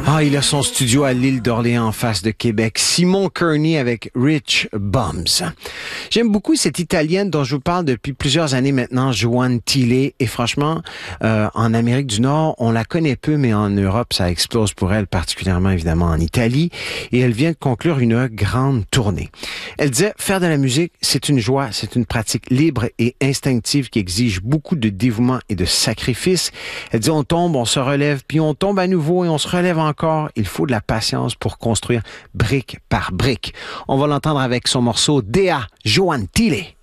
Ah, il a son studio à l'île d'Orléans en face de Québec. Simon Kearney avec Rich Bums. J'aime beaucoup cette Italienne dont je vous parle depuis plusieurs années maintenant, Joanne Tilley. Et franchement, en Amérique du Nord, on la connaît peu, mais en Europe, ça explose pour elle, particulièrement évidemment en Italie. Et elle vient de conclure une grande tournée. Elle disait, faire de la musique, c'est une joie, c'est une pratique libre et instinctive qui exige beaucoup de dévouement et de sacrifice. Elle dit, on tombe, on se relève, puis on tombe à nouveau et on se relève encore. Il faut de la patience pour construire brique par brique. On va l'entendre avec son morceau Dea, Joanne Tilley.